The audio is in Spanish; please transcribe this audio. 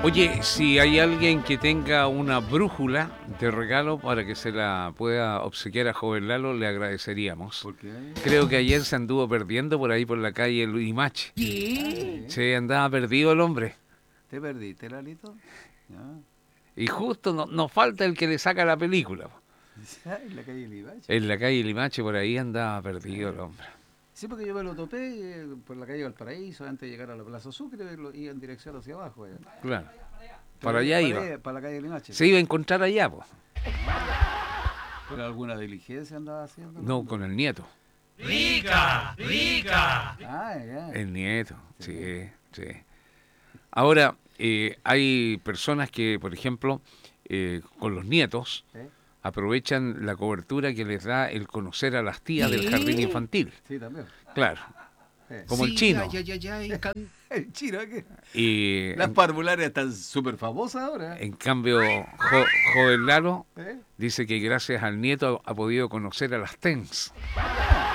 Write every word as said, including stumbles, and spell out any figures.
Oye, si hay alguien que tenga una brújula de regalo para que se la pueda obsequiar a Joven Lalo, le agradeceríamos. ¿Por qué? Creo que ayer se anduvo perdiendo por ahí por la calle Luis Mache. ¿Qué? Se andaba perdido el hombre. ¿Te perdiste, Lalito? Ya. Y justo no- nos falta el que le saca la película. En la calle Livache. En la calle Limache por ahí andaba perdido el hombre. Sí, porque yo me lo topé eh, por la calle Valparaíso antes de llegar a la Plaza Sucre, lo- iba en dirección hacia abajo. eh. Claro. Para allá iba. Para, para la calle Limache. Se iba a encontrar allá, pues. ¿Pero alguna diligencia andaba haciendo? No, con el nieto. ¡Rica! ¡Rica! Ah, ya. El nieto, sí, sí. Ahora, eh, hay personas que, por ejemplo, eh, con los nietos, ¿Eh? aprovechan la cobertura que les da el conocer a las tías del jardín infantil. Sí, también. Claro, Eh. como el Sí, chino. ay, ay, ay, ay, can- El chino, ¿qué? Y Las en, parvularias están súper famosas ahora. en cambio, Jo- Joven Lalo ¿Eh? dice que gracias al nieto ha, ha podido conocer a las T E N S.